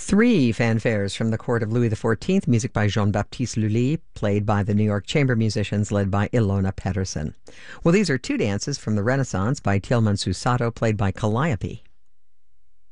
Three fanfares from the court of Louis XIV, music by Jean-Baptiste Lully, played by the New York Chamber Musicians, led by Ilona Pettersson. Well, these are two dances from the Renaissance by Tilman Susato, played by Calliope.